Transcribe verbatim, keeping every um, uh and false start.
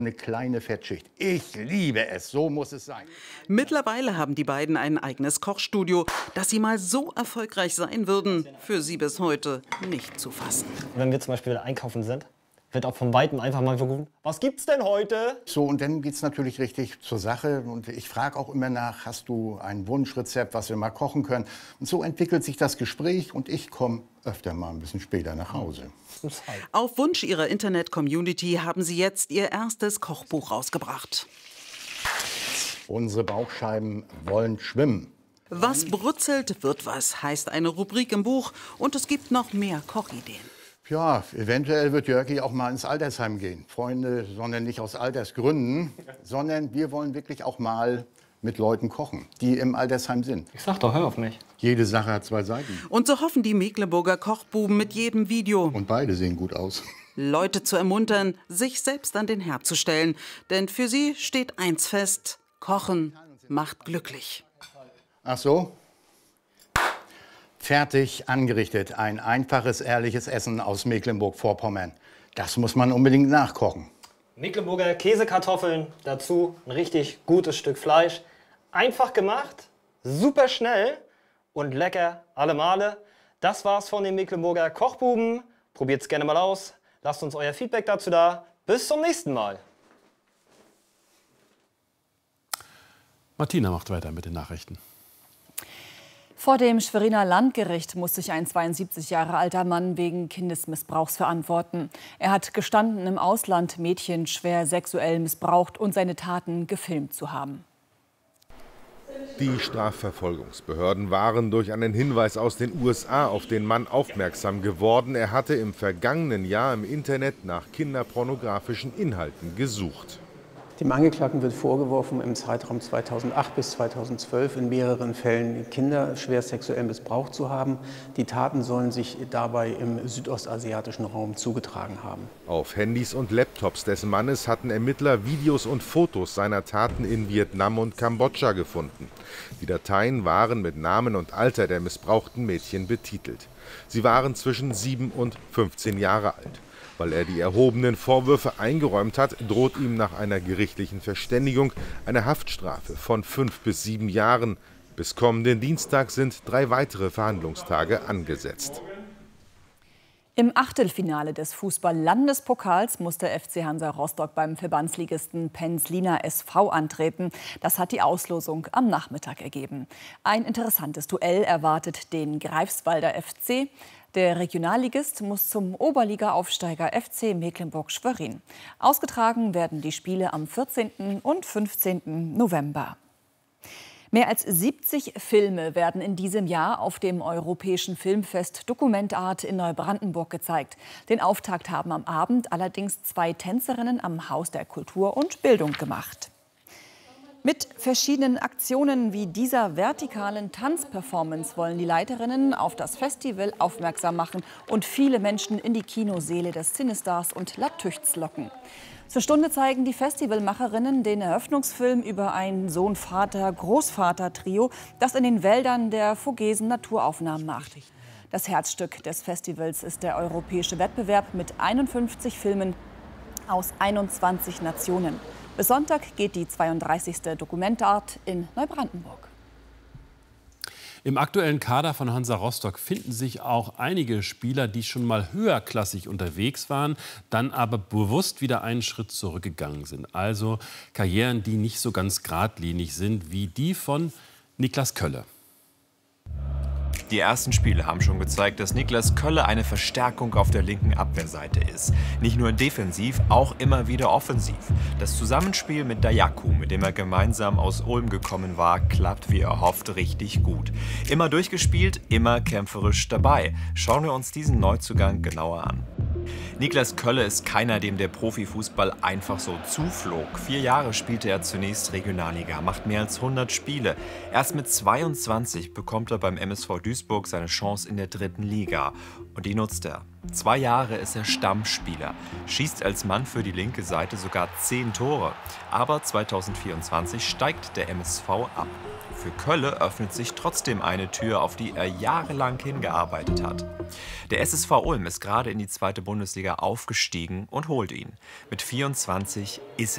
Eine kleine Fettschicht. Ich liebe es, so muss es sein. Mittlerweile haben die beiden ein eigenes Kochstudio. Dass sie mal so erfolgreich sein würden, für sie bis heute nicht zu fassen. Wenn wir zum Beispiel einkaufen sind, wird auch von Weitem einfach mal gerufen, was gibt's denn heute? So, und dann geht's natürlich richtig zur Sache. Und ich frage auch immer nach, hast du ein Wunschrezept, was wir mal kochen können? Und so entwickelt sich das Gespräch und ich komme öfter mal ein bisschen später nach Hause. Auf Wunsch ihrer Internet-Community haben sie jetzt ihr erstes Kochbuch rausgebracht. Unsere Bauchscheiben wollen schwimmen. Was brutzelt, wird was, heißt eine Rubrik im Buch. Und es gibt noch mehr Kochideen. Ja, eventuell wird Jörgi auch mal ins Altersheim gehen. Freunde, sondern nicht aus Altersgründen, sondern wir wollen wirklich auch mal mit Leuten kochen, die im Altersheim sind. Ich sag doch, hör auf mich. Jede Sache hat zwei Seiten. Und so hoffen die Mecklenburger Kochbuben mit jedem Video, Und beide sehen gut aus. Leute zu ermuntern, sich selbst an den Herd zu stellen. Denn für sie steht eins fest: Kochen macht glücklich. Ach so? Fertig angerichtet. Ein einfaches, ehrliches Essen aus Mecklenburg-Vorpommern. Das muss man unbedingt nachkochen. Mecklenburger Käsekartoffeln, dazu ein richtig gutes Stück Fleisch. Einfach gemacht, super schnell und lecker alle Male. Das war's von den Mecklenburger Kochbuben. Probiert's gerne mal aus. Lasst uns euer Feedback dazu da. Bis zum nächsten Mal. Martina macht weiter mit den Nachrichten. Vor dem Schweriner Landgericht muss sich ein zweiundsiebzig Jahre alter Mann wegen Kindesmissbrauchs verantworten. Er hat gestanden, im Ausland Mädchen schwer sexuell missbraucht und seine Taten gefilmt zu haben. Die Strafverfolgungsbehörden waren durch einen Hinweis aus den U S A auf den Mann aufmerksam geworden. Er hatte im vergangenen Jahr im Internet nach kinderpornografischen Inhalten gesucht. Dem Angeklagten wird vorgeworfen, im Zeitraum zweitausendacht bis zweitausendzwölf in mehreren Fällen Kinder schwer sexuell missbraucht zu haben. Die Taten sollen sich dabei im südostasiatischen Raum zugetragen haben. Auf Handys und Laptops des Mannes hatten Ermittler Videos und Fotos seiner Taten in Vietnam und Kambodscha gefunden. Die Dateien waren mit Namen und Alter der missbrauchten Mädchen betitelt. Sie waren zwischen sieben und fünfzehn Jahre alt. Weil er die erhobenen Vorwürfe eingeräumt hat, droht ihm nach einer gerichtlichen Verständigung eine Haftstrafe von fünf bis sieben Jahren. Bis kommenden Dienstag sind drei weitere Verhandlungstage angesetzt. Im Achtelfinale des Fußball-Landespokals muss der F C Hansa Rostock beim Verbandsligisten Penzliner S V antreten. Das hat die Auslosung am Nachmittag ergeben. Ein interessantes Duell erwartet den Greifswalder F C. Der Regionalligist muss zum Oberliga-Aufsteiger F C Mecklenburg-Schwerin. Ausgetragen werden die Spiele am vierzehnten und fünfzehnten November. Mehr als siebzig Filme werden in diesem Jahr auf dem Europäischen Filmfest Dokumentart in Neubrandenburg gezeigt. Den Auftakt haben am Abend allerdings zwei Tänzerinnen am Haus der Kultur und Bildung gemacht. Mit verschiedenen Aktionen wie dieser vertikalen Tanzperformance wollen die Leiterinnen auf das Festival aufmerksam machen und viele Menschen in die Kinosäle des Cinestars und La Tüchts locken. Zur Stunde zeigen die Festivalmacherinnen den Eröffnungsfilm über ein Sohn-Vater-Großvater-Trio, das in den Wäldern der Vogesen Naturaufnahmen macht. Das Herzstück des Festivals ist der europäische Wettbewerb mit einundfünfzig Filmen aus einundzwanzig Nationen. Bis Sonntag geht die zweiunddreißigste Dokumentart in Neubrandenburg. Im aktuellen Kader von Hansa Rostock finden sich auch einige Spieler, die schon mal höherklassig unterwegs waren, dann aber bewusst wieder einen Schritt zurückgegangen sind. Also Karrieren, die nicht so ganz geradlinig sind wie die von Niklas Kölle. Die ersten Spiele haben schon gezeigt, dass Niklas Kölle eine Verstärkung auf der linken Abwehrseite ist. Nicht nur defensiv, auch immer wieder offensiv. Das Zusammenspiel mit Dayaku, mit dem er gemeinsam aus Ulm gekommen war, klappt wie erhofft richtig gut. Immer durchgespielt, immer kämpferisch dabei. Schauen wir uns diesen Neuzugang genauer an. Niklas Kölle ist keiner, dem der Profifußball einfach so zuflog. Vier Jahre spielte er zunächst Regionalliga, macht mehr als hundert Spiele. Erst mit zweiundzwanzig bekommt er beim M S V Duisburg seine Chance in der dritten Liga. Und die nutzt er. Zwei Jahre ist er Stammspieler, schießt als Mann für die linke Seite sogar zehn Tore. Aber zweitausendvierundzwanzig steigt der M S V ab. Für Kölle öffnet sich trotzdem eine Tür, auf die er jahrelang hingearbeitet hat. Der S S V Ulm ist gerade in die zweite Bundesliga aufgestiegen und holt ihn. Mit vierundzwanzig ist